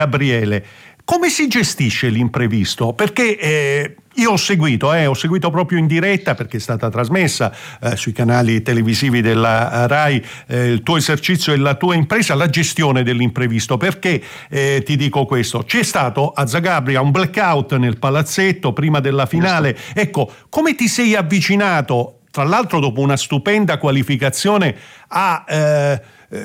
Gabriele, come si gestisce l'imprevisto? Perché io ho seguito proprio in diretta, perché è stata trasmessa sui canali televisivi della RAI, il tuo esercizio e la tua impresa, la gestione dell'imprevisto. Perché ti dico questo? C'è stato a Zagabria un blackout nel palazzetto prima della finale. Ecco, come ti sei avvicinato, tra l'altro dopo una stupenda qualificazione, a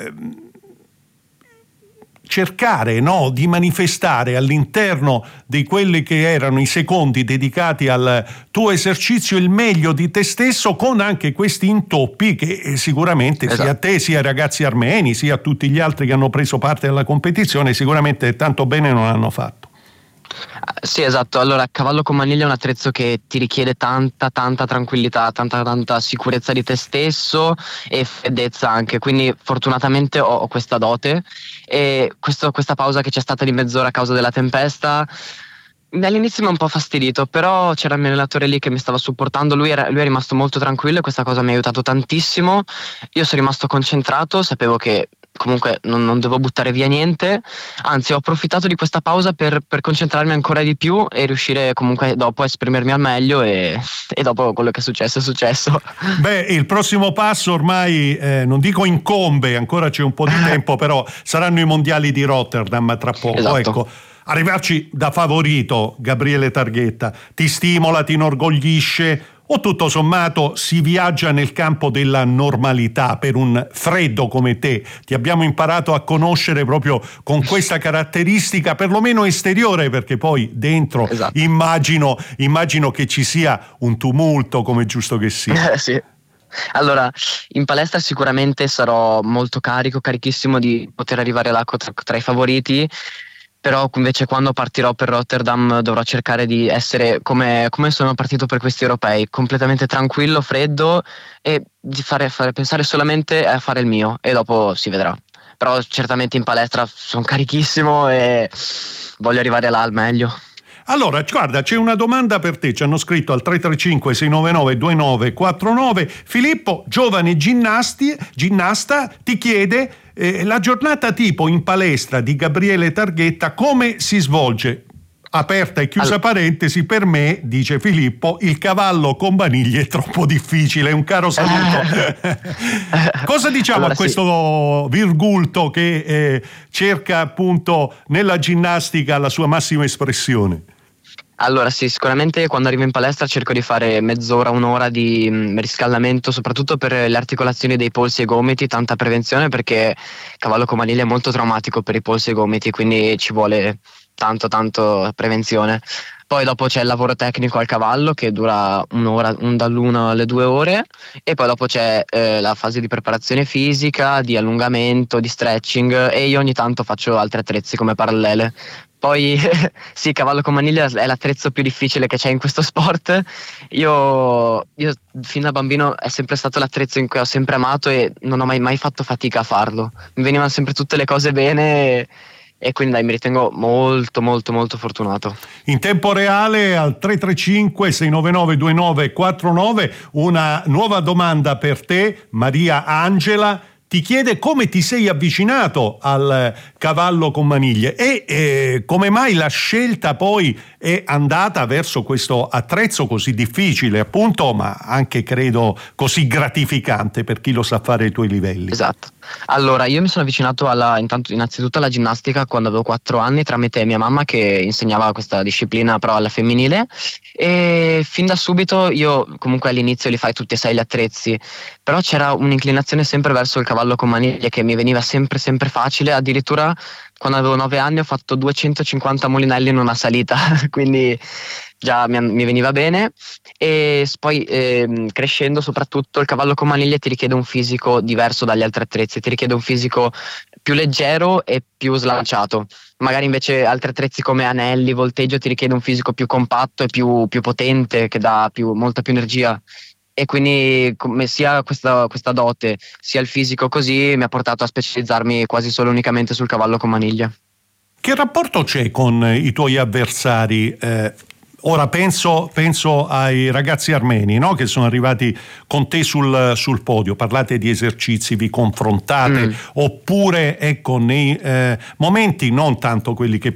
cercare, no, di manifestare all'interno di quelli che erano i secondi dedicati al tuo esercizio il meglio di te stesso, con anche questi intoppi che sicuramente sia a te, sia ai ragazzi armeni, sia a tutti gli altri che hanno preso parte alla competizione, sicuramente tanto bene non hanno fatto. Sì, esatto. Allora, cavallo con maniglia è un attrezzo che ti richiede tanta tranquillità, tanta sicurezza di te stesso e freddezza anche, quindi fortunatamente ho questa dote, e questa pausa che c'è stata di mezz'ora a causa della tempesta all'inizio mi ha un po' fastidito, però c'era il mio allenatore lì che mi stava supportando, lui è rimasto molto tranquillo e questa cosa mi ha aiutato tantissimo. Io sono rimasto concentrato, sapevo che comunque non devo buttare via niente, anzi ho approfittato di questa pausa per concentrarmi ancora di più e riuscire comunque dopo a esprimermi al meglio, e dopo quello che è successo è successo. Beh, il prossimo passo ormai non dico incombe, ancora c'è un po' di tempo, però saranno i mondiali di Rotterdam tra poco. Esatto. Ecco, arrivarci da favorito, Gabriele Targhetta, ti stimola, ti inorgoglisce, o tutto sommato si viaggia nel campo della normalità per un freddo come te? Ti abbiamo imparato a conoscere proprio con questa caratteristica, perlomeno esteriore, perché poi dentro Esatto. immagino che ci sia un tumulto, come giusto che sia. Sì. Allora, in palestra sicuramente sarò molto carichissimo di poter arrivare là tra i favoriti, però invece quando partirò per Rotterdam dovrò cercare di essere come sono partito per questi europei, completamente tranquillo, freddo, e di fare pensare solamente a fare il mio, e dopo si vedrà. Però certamente in palestra sono carichissimo e voglio arrivare là al meglio. Allora, guarda, c'è una domanda per te, ci hanno scritto al 335-699-2949. Filippo, giovane ginnasta, ti chiede la giornata tipo in palestra di Gabriele Targhetta come si svolge? Aperta e chiusa parentesi, per me, dice Filippo, il cavallo con maniglie è troppo difficile, un caro saluto. Cosa diciamo allora, a questo virgulto che cerca appunto nella ginnastica la sua massima espressione? Allora sì, sicuramente quando arrivo in palestra cerco di fare mezz'ora, un'ora di riscaldamento, soprattutto per le articolazioni dei polsi e gomiti, tanta prevenzione, perché cavallo con maniglia è molto traumatico per i polsi e gomiti, quindi ci vuole tanto prevenzione. Poi dopo c'è il lavoro tecnico al cavallo che dura un'ora, dall'1 alle 2 ore, e poi dopo c'è la fase di preparazione fisica, di allungamento, di stretching, e io ogni tanto faccio altri attrezzi come parallele. Poi sì, cavallo con maniglia è l'attrezzo più difficile che c'è in questo sport. Io fin da bambino è sempre stato l'attrezzo in cui ho sempre amato e non ho mai fatto fatica a farlo. Mi venivano sempre tutte le cose bene, e quindi dai, mi ritengo molto fortunato. In tempo reale al 335-699-2949 una nuova domanda per te, Maria Angela. Ti chiede come ti sei avvicinato al cavallo con maniglie e come mai la scelta poi è andata verso questo attrezzo così difficile, appunto, ma anche credo così gratificante per chi lo sa fare ai tuoi livelli. Esatto. Allora, io mi sono avvicinato innanzitutto alla ginnastica quando avevo 4 anni, tramite mia mamma che insegnava questa disciplina però alla femminile, e fin da subito io comunque all'inizio li fai tutti e 6 gli attrezzi, però c'era un'inclinazione sempre verso il cavallo con maniglie che mi veniva sempre facile. Addirittura quando avevo 9 anni ho fatto 250 mulinelli in una salita quindi già mi veniva bene. E poi crescendo, soprattutto il cavallo con maniglie ti richiede un fisico diverso dagli altri attrezzi, ti richiede un fisico più leggero e più slanciato. Magari invece altri attrezzi come anelli, volteggio ti richiede un fisico più compatto e più potente, che dà molta più energia. E quindi sia questa dote sia il fisico così mi ha portato a specializzarmi quasi solo unicamente sul cavallo con maniglia. Che rapporto c'è con i tuoi avversari? ora penso ai ragazzi armeni, no? Che sono arrivati con te sul podio, parlate di esercizi, vi confrontate, oppure ecco nei momenti non tanto quelli che